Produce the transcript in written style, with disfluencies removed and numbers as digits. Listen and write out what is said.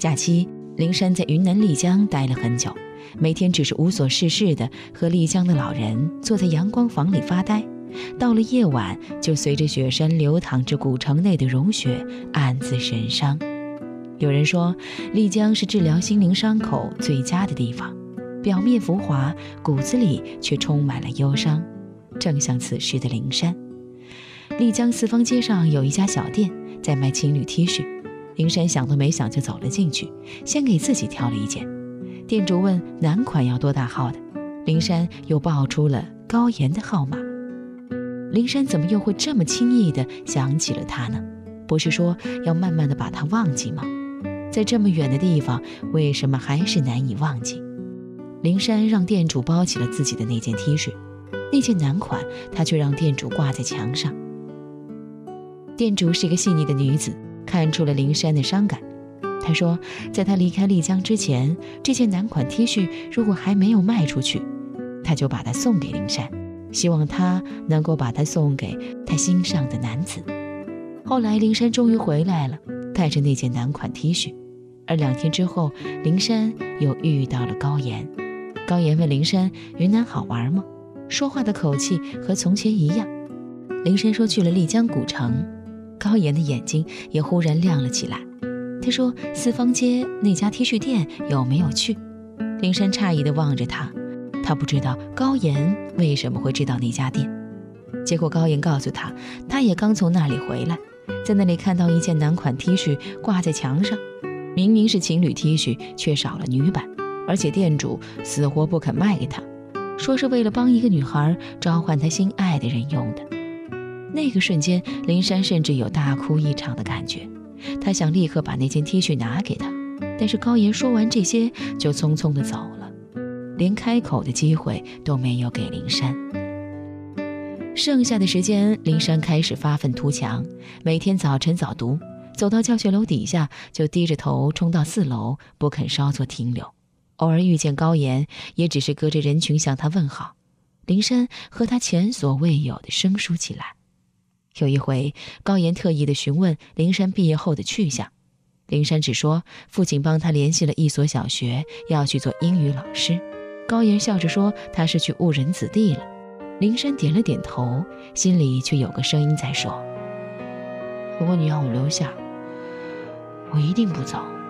假期，灵山在云南丽江待了很久，每天只是无所事事的和丽江的老人坐在阳光房里发呆，到了夜晚就随着雪山流淌着古城内的融雪，暗自神伤。有人说，丽江是治疗心灵伤口最佳的地方，表面浮华，骨子里却充满了忧伤，正像此时的灵山。丽江四方街上有一家小店在卖情侣 T 恤，灵山想都没想就走了进去，先给自己挑了一件。店主问男款要多大号的，灵山又报出了高岩的号码。灵山怎么又会这么轻易地想起了他呢？不是说要慢慢地把他忘记吗？在这么远的地方，为什么还是难以忘记？灵山让店主包起了自己的那件 T 恤，那件男款他却让店主挂在墙上。店主是一个细腻的女子，看出了灵山的伤感。她说，在他离开丽江之前，这件男款 T 恤如果还没有卖出去，他就把它送给灵山，希望他能够把它送给他心上的男子。后来灵山终于回来了，带着那件男款 T 恤。而2天之后，灵山又遇到了高岩。高岩问灵山，云南好玩吗？说话的口气和从前一样。灵山说去了丽江古城。高岩的眼睛也忽然亮了起来。他说，四方街那家 T 恤店有没有去？灵山诧异地望着他，他不知道高岩为什么会知道那家店。结果高岩告诉他，他也刚从那里回来，在那里看到一件男款 T 恤挂在墙上，明明是情侣 T 恤，却少了女版，而且店主死活不肯卖给他，说是为了帮一个女孩召唤他心爱的人用的。那个瞬间，灵山甚至有大哭一场的感觉。他想立刻把那件 T 恤拿给他，但是高岩说完这些就匆匆地走了，连开口的机会都没有给灵山。剩下的时间，灵山开始发愤图强，每天早晨早读，走到教学楼底下就低着头冲到4楼，不肯稍作停留。偶尔遇见高岩，也只是隔着人群向他问好。灵山和他前所未有的生疏起来。有一回，高岩特意地询问灵山毕业后的去向，灵山只说父亲帮他联系了一所小学，要去做英语老师。高岩笑着说他是去误人子弟了。灵山点了点头，心里却有个声音在说，如果你让我留下，我一定不走。